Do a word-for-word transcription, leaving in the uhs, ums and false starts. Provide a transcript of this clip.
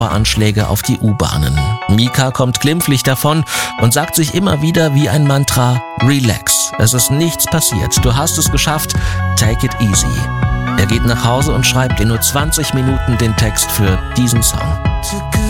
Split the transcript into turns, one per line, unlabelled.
Anschläge auf die U-Bahnen. Mika kommt glimpflich davon und sagt sich immer wieder wie ein Mantra: Relax, es ist nichts passiert, du hast es geschafft, take it easy. Er geht nach Hause und schreibt in nur zwanzig Minuten den Text für diesen Song.